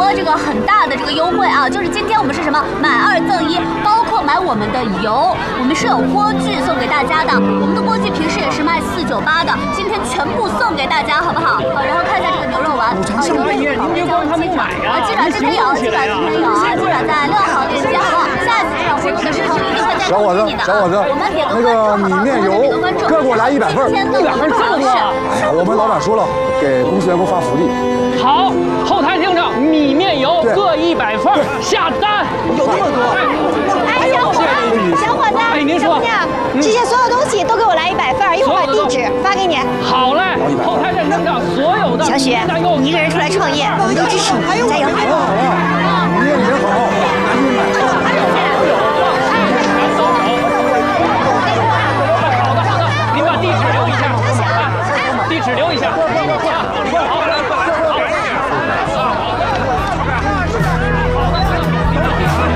这个很大的这个优惠啊，就是今天我们是什么买2赠1，包括买我们的油，我们是有锅具送给大家的。我们的锅具平时也是卖498的，今天全部送给大家，好不好？然后看一下这个牛肉丸，牛肉您别光他们买呀， 鸡爪今天有，鸡爪今天有啊，鸡爪在6号链接，好不好？下次这场活动的时候一定会再告诉你的。 小伙子， 我们点个那个米面油各给我来100份。 100份这么多？ 哎呀，我们老板说了，给公司员工发福利。 好，后台听着，米面油各100份，下单。 有这么多？ 哎，小伙子， 哎，您说， 这些所有东西都给我来100份，一会儿把地址发给你。 好嘞，后台认证上所有的。 小许，你一个人出来创业，我们都支持你，加油！ 好了好了，你也好，赶紧买。 好的，您把地址留一下，地址留一下。